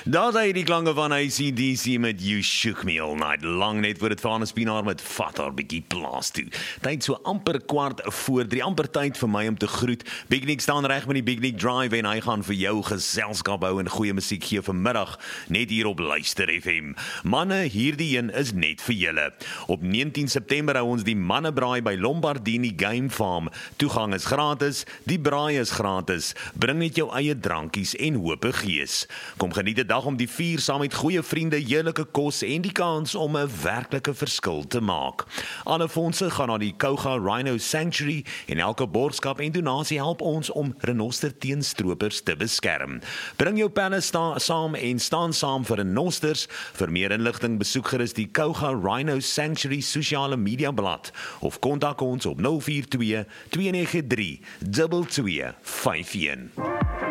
Daar is die klanke van AC/DC met You Shook Me All Night Long, net voor het van 'n spinaar met vat haar bietjie plaas toe. Tyd so amper 2:15, amper tyd vir my om te groet. Big Nick staan reg met die Big Nick Drive en hy gaan vir jou geselskap hou en goeie musiek gee vanmiddag, net hier op Luister FM. Manne, hierdie een is net vir julle. Op 19 September hou ons die mannebraai by Lombardini Game Farm. Toegang is gratis, die braai is gratis. Bring net jou eie drankies en hope gees. Kom geniet die dag om die vier saam met goeie vriende, heerlike kos en die kans om 'n werklike verskil te maak. Alle fondse gaan na die Kouga Rhino Sanctuary en elke borgskap en donasie help ons om renoster teen stroopers te beskerm. Bring jou penne saam en staan saam vir renosters. Vir meer inligting besoek gerus die Kouga Rhino Sanctuary sosiale media blad of kontak ons op 042 293 2251.